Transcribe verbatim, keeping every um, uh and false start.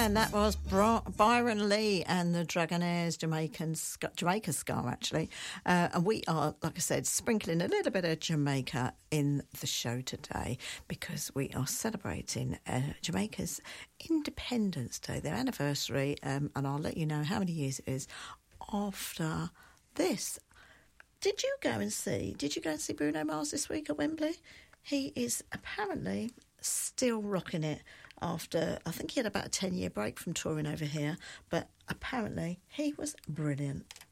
And that was Bra- Byron Lee and the Dragonaires, Jamaican ska, Jamaica ska, actually. Uh, and we are, like I said, sprinkling a little bit of Jamaica in the show today because we are celebrating uh, Jamaica's Independence Day, their anniversary, um, and I'll let you know how many years it is after this. Did you go and see, did you go and see Bruno Mars this week at Wembley? He is apparently still rocking it after, I think he had about a ten-year break from touring over here, but apparently he was brilliant.